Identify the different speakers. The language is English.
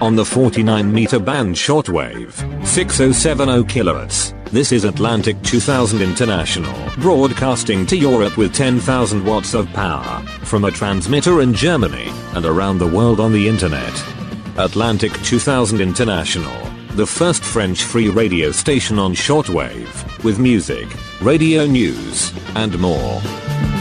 Speaker 1: on the 49-meter band shortwave, 6070 kHz. This is Atlantic 2000 International, broadcasting to Europe with 10,000 watts of power, from a transmitter in Germany, and around the world on the internet. Atlantic 2000 International, the first French free radio station on shortwave, with music, radio news, and more.